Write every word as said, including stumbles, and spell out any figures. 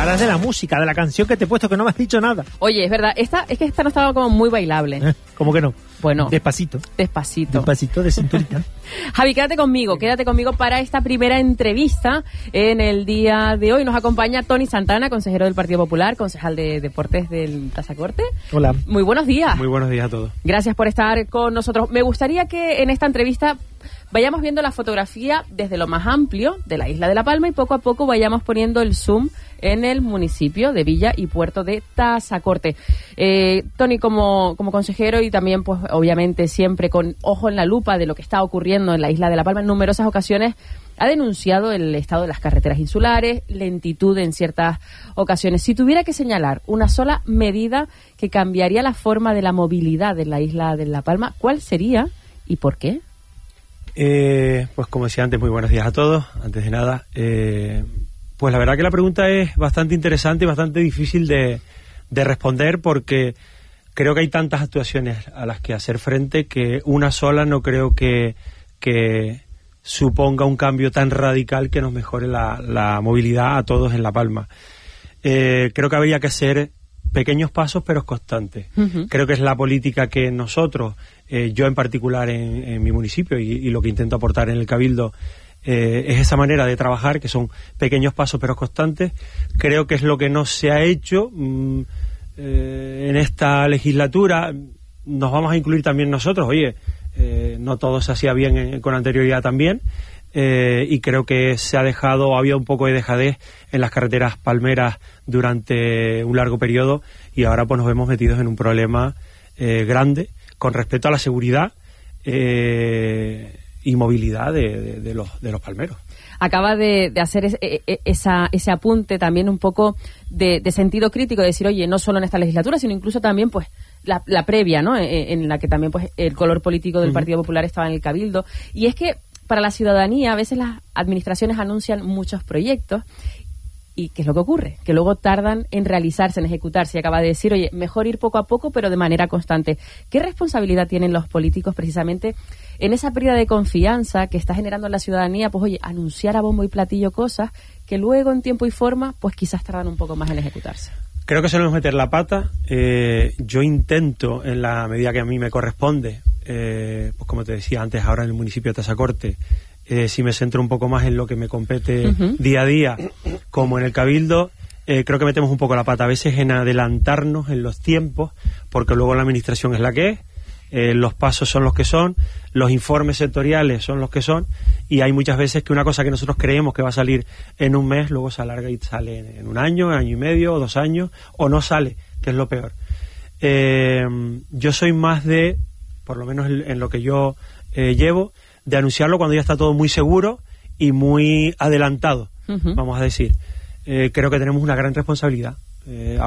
hablas de la música, de la canción que te he puesto, que no me has dicho nada. Oye, es verdad, esta es que esta no estaba como muy bailable. ¿Eh? ¿Cómo que no? Bueno. Despacito. Despacito. Despacito, de cinturita. Javi, quédate conmigo, quédate conmigo para esta primera entrevista. En el día de hoy nos acompaña Toni Santana, consejero del Partido Popular, concejal de Deportes del Tazacorte. Hola. Muy buenos días. Muy buenos días a todos. Gracias por estar con nosotros. Me gustaría que en esta entrevista vayamos viendo la fotografía desde lo más amplio de la isla de La Palma y poco a poco vayamos poniendo el zoom en el municipio de Villa y Puerto de Tazacorte. Eh, Toni, como, como consejero y también, pues obviamente, siempre con ojo en la lupa de lo que está ocurriendo en la isla de La Palma, en numerosas ocasiones ha denunciado el estado de las carreteras insulares, lentitud en ciertas ocasiones. Si tuviera que señalar una sola medida que cambiaría la forma de la movilidad en la isla de La Palma, ¿cuál sería y por qué? Eh, pues como decía antes, muy buenos días a todos. Antes de nada, eh, pues la verdad que la pregunta es bastante interesante y bastante difícil de, de responder, porque creo que hay tantas actuaciones a las que hacer frente que una sola no creo que, que suponga un cambio tan radical que nos mejore la, la movilidad a todos en La Palma. Eh, creo que habría que hacer pequeños pasos pero constantes. Uh-huh. Creo que es la política que nosotros, eh, yo en particular en, en mi municipio y, y lo que intento aportar en el Cabildo, eh, es esa manera de trabajar, que son pequeños pasos pero constantes. Creo que es lo que no se ha hecho mmm, eh, en esta legislatura. Nos vamos a incluir también nosotros. Oye, eh, no todo se hacía bien en, con anterioridad también. Eh, y creo que se ha dejado, ha habido un poco de dejadez en las carreteras palmeras durante un largo periodo, y ahora pues nos vemos metidos en un problema eh, grande con respecto a la seguridad eh, y movilidad de, de, de, los, de los palmeros. Acaba de, de hacer es, e, esa, ese apunte también un poco de, de sentido crítico, de decir, oye, no solo en esta legislatura, sino incluso también pues la, la previa, ¿no? En, en la que también pues el color político del uh-huh. Partido Popular estaba en el Cabildo. Y es que para la ciudadanía, a veces las administraciones anuncian muchos proyectos y ¿qué es lo que ocurre? Que luego tardan en realizarse, en ejecutarse. Y acaba de decir, oye, mejor ir poco a poco, pero de manera constante. ¿Qué responsabilidad tienen los políticos precisamente en esa pérdida de confianza que está generando en la ciudadanía? Pues oye, anunciar a bombo y platillo cosas que luego en tiempo y forma, pues quizás tardan un poco más en ejecutarse. Creo que solemos meter la pata. Eh, yo intento, en la medida que a mí me corresponde, eh, pues como te decía antes, ahora en el municipio de Tazacorte, eh, si me centro un poco más en lo que me compete uh-huh. día a día, como en el Cabildo, eh, creo que metemos un poco la pata a veces en adelantarnos en los tiempos, porque luego la administración es la que es, eh, los pasos son los que son, los informes sectoriales son los que son, y hay muchas veces que una cosa que nosotros creemos que va a salir en un mes, luego se alarga y sale en un año, año y medio, o dos años, o no sale, que es lo peor. Eh, yo soy más de, por lo menos en, en lo que yo eh, llevo, de anunciarlo cuando ya está todo muy seguro y muy adelantado, uh-huh. vamos a decir. Eh, creo que tenemos una gran responsabilidad. Eh,